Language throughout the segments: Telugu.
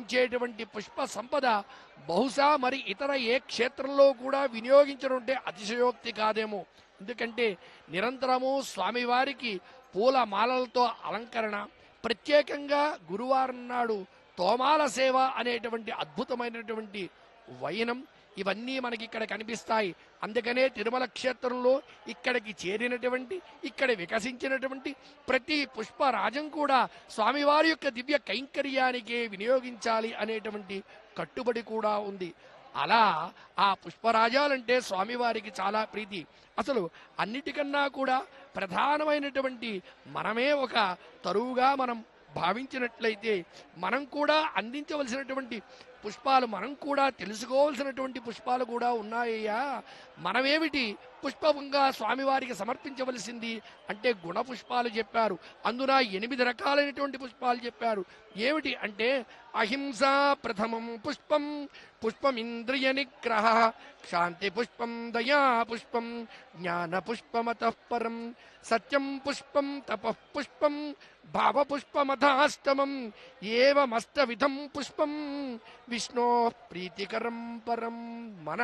లభించేటువంటి పుష్ప సంపద బహుశా మరి ఇతర ఏ క్షేత్రంలో కూడా వినియోగించనుంటే అతిశయోక్తి కాదేమో. ఎందుకంటే నిరంతరము స్వామివారికి పూల మాలలతో అలంకరణ, ప్రత్యేకంగా గురువారం నాడు తోమాల సేవ అనేటువంటి అద్భుతమైనటువంటి వైనం, ఇవన్నీ మనకి ఇక్కడ కనిపిస్తాయి. అందుకనే తిరుమల క్షేత్రంలో ఇక్కడికి చేరినటువంటి, ఇక్కడ వికసించినటువంటి ప్రతి పుష్పరాజం కూడా స్వామివారి యొక్క దివ్య కైంకర్యానికే వినియోగించాలి అనేటువంటి కట్టుబడి కూడా ఉంది. అలా ఆ పుష్పరాజాలంటే స్వామివారికి చాలా ప్రీతి. అసలు అన్నిటికన్నా కూడా ప్రధానమైనటువంటి మనమే ఒక తరువుగా మనం భావించినట్లయితే మనం కూడా అందించవలసినటువంటి పుష్పాలు, మనం కూడా తెలుసుకోవాల్సినటువంటి పుష్పాలు కూడా ఉన్నాయ్యా. మనమేమిటి పుష్పంగా స్వామివారికి సమర్పించవలసింది అంటే గుణ పుష్పాలు చెప్పారు. అందున 8 రకాలైనటువంటి పుష్పాలు చెప్పారు. ఏమిటి అంటే అహింసా ప్రథమం పుష్పం, పుష్పమింద్రియ నిగ్రహ, శాంతి పుష్పం, దయా పుష్పం, జ్ఞాన పుష్పమతః పరం, సత్యం పుష్పం, తపః పుష్పం, భావ పుష్పమథాష్టమం, ఏవమష్టవిధం పుష్పం విష్ణో ప్రీతికరం పరం. మన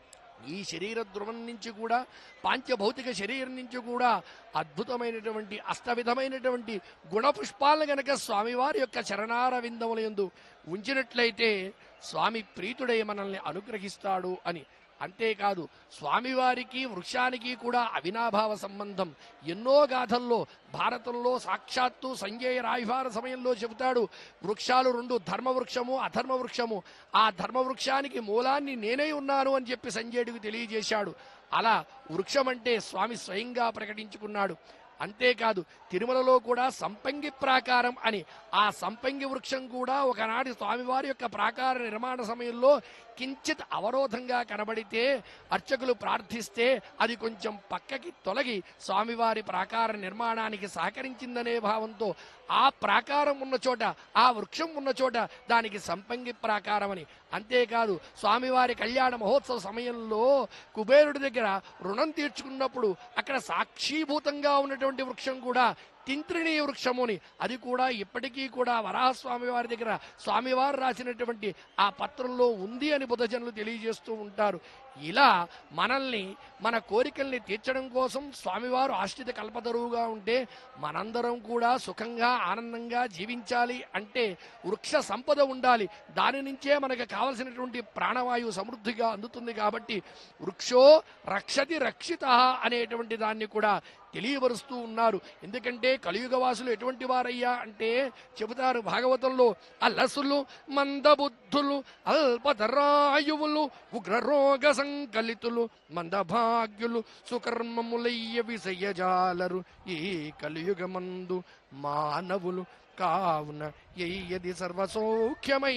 ఈ శరీర ధ్రువం నుంచి కూడా, పాంచభౌతిక శరీరం నుంచి కూడా అద్భుతమైనటువంటి అష్టవిధమైనటువంటి గుణపుష్పాలను గనక స్వామివారి యొక్క చరణార విందముల యందు ఉంచినట్లయితే స్వామి ప్రీతుడై మనల్ని అనుగ్రహిస్తాడు అని. అంతేకాదు స్వామివారికి వృక్షానికి కూడా అవినాభావ సంబంధం. ఎన్నో గాథల్లో భారతంలో సాక్షాత్తు సంజయ రాయభార సమయంలో చెబుతాడు, వృక్షాలు 2, ధర్మవృక్షము, అధర్మ వృక్షము. ఆ ధర్మవృక్షానికి మూలాన్ని నేనే ఉన్నాను అని చెప్పి సంజయుడికి తెలియజేశాడు. అలా వృక్షం అంటే స్వామి స్వయంగా ప్రకటించుకున్నాడు. అంతేకాదు తిరుమలలో కూడా సంపంగి ప్రాకారం అని, ఆ సంపంగి వృక్షం కూడా ఒకనాటి స్వామివారి యొక్క ప్రాకార నిర్మాణ సమయంలో కించిత్ అవరోధంగా కనబడితే అర్చకులు ప్రార్థిస్తే అది కొంచెం పక్కకి తొలగి స్వామివారి ప్రాకార నిర్మాణానికి సహకరించిందనే భావంతో ఆ ప్రాకారం ఉన్న చోట, ఆ వృక్షం ఉన్న చోట దానికి సంపంగి ప్రాకారం అని. అంతేకాదు స్వామివారి కళ్యాణ మహోత్సవ సమయంలో కుబేరుడి దగ్గర రుణం తీర్చుకున్నప్పుడు అక్కడ సాక్షీభూతంగా ఉన్నటువంటి వృక్షం కూడా తింత్రిణీ వృక్షముని, అది కూడా ఇప్పటికీ కూడా వరాహస్వామి వారి దగ్గర స్వామివారు రాసినటువంటి ఆ పత్రంలో ఉంది అని బుద్ధజనులు తెలియజేస్తూ ఉంటారు. ఇలా మనల్ని, మన కోరికల్ని తీర్చడం కోసం స్వామివారు ఆశ్రిత కల్పతరువుగా ఉంటే మనందరం కూడా సుఖంగా ఆనందంగా జీవించాలి అంటే వృక్ష సంపద ఉండాలి. దాని నుంచే మనకు కావలసినటువంటి ప్రాణవాయువు సమృద్ధిగా అందుతుంది. కాబట్టి వృక్షో రక్షతి రక్షిత అనేటువంటి దాన్ని కూడా తెలియబరుస్తూ ఉన్నారు. ఎందుకంటే కలియుగవాసులు ఎటువంటి వారయ్యా అంటే చెబుతారు భాగవతంలో, అలసులు, మందబుద్ధులు, అల్పధరాయువులు, ఉగ్రరోగ సంకలితులు, మందభాగ్యులు, సుకర్మములయ్య విషయజాలరు ఈ కలియుగమందు మానవులు కావున ఎయ్యది సర్వసౌఖ్యమై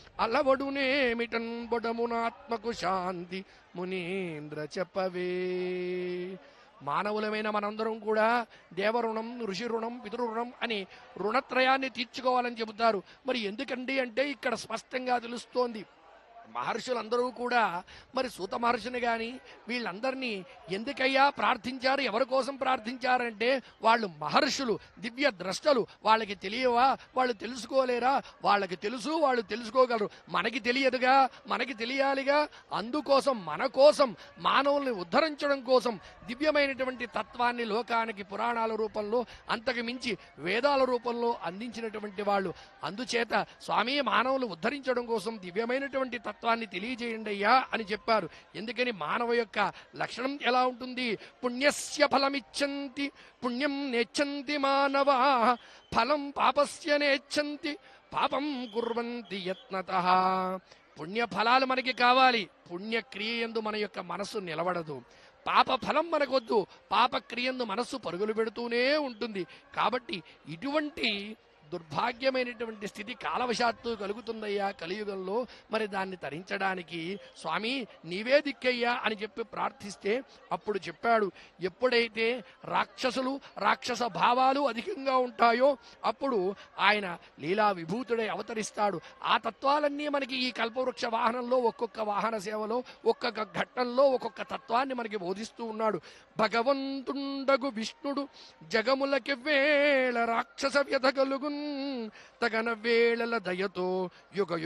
అలవడునేమిటన్ బొడమునాత్మకు శాంతి మునీంద్ర చెప్పవే. మానవులమైన మనందరం కూడా దేవరుణం, ఋషి రుణం, పితృరుణం అని రుణత్రయాన్ని తీర్చుకోవాలని చెబుతారు. మరి ఎందుకండి అంటే ఇక్కడ స్పష్టంగా తెలుస్తోంది. మహర్షులందరూ కూడా మరి సూత మహర్షిని కానీ వీళ్ళందరినీ ఎందుకయ్యా ప్రార్థించారు, ఎవరి కోసం ప్రార్థించారంటే వాళ్ళు మహర్షులు, దివ్య ద్రష్టలు. వాళ్ళకి తెలియవా, వాళ్ళు తెలుసుకోలేరా? వాళ్ళకి తెలుసు, వాళ్ళు తెలుసుకోగలరు. మనకి తెలియదుగా, మనకి తెలియాలిగా. అందుకోసం మన కోసం, మానవుల్ని ఉద్ధరించడం కోసం దివ్యమైనటువంటి తత్వాన్ని లోకానికి పురాణాల రూపంలో, అంతకు మించి వేదాల రూపంలో అందించినటువంటి వాళ్ళు. అందుచేత స్వామి మానవులు ఉద్ధరించడం కోసం దివ్యమైనటువంటి తత్వాన్ని తెలియజేయండి అయ్యా అని చెప్పారు. ఎందుకని మానవ యొక్క లక్షణం ఎలా ఉంటుంది? పుణ్యస్య ఫలమిచ్చంతి పుణ్యం నేచ్చంతి మానవా, ఫలం పాపస్య నేచ్చంతి పాపం కుర్వంతి యత్నతః. పుణ్య ఫలాలు మనకి కావాలి, పుణ్యక్రియందు మన యొక్క మనస్సు నిలబడదు. పాప ఫలం మనకొద్దు, పాపక్రియందు మనస్సు పరుగులు పెడుతూనే ఉంటుంది. కాబట్టి ఇటువంటి దుర్భాగ్యమైనటువంటి స్థితి కాలవశాత్తు కలుగుతుందయ్యా కలియుగంలో. మరి దాన్ని తరించడానికి స్వామి నీవే దిక్కయ్యా అని చెప్పి ప్రార్థిస్తే అప్పుడు చెప్పాడు, ఎప్పుడైతే రాక్షసులు, రాక్షస భావాలు అధికంగా ఉంటాయో అప్పుడు ఆయన లీలా విభూతుడై అవతరిస్తాడు. ఆ తత్వాలన్నీ మనకి ఈ కల్పవృక్ష వాహనంలో, ఒక్కొక్క వాహన సేవలో, ఒక్కొక్క ఘట్టంలో ఒక్కొక్క తత్వాన్ని మనకి బోధిస్తూ ఉన్నాడు. భగవంతుండగు విష్ణుడు జగములకి వేళ రాక్షస వ్యధ కలుగున్ తగన వేళల దయతో యుగ